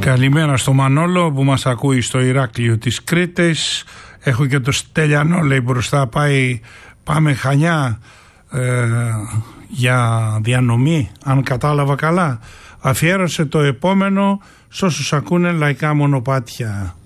Καλημέρα στο Μανόλο που μας ακούει στο Ηράκλειο της Κρήτης. Έχω και το Στέλιανο, λέει, μπροστά, πάμε Χανιά για διανομή, αν κατάλαβα καλά. Αφιέρωσε το επόμενο σ' όσους ακούνε λαϊκά μονοπάτια.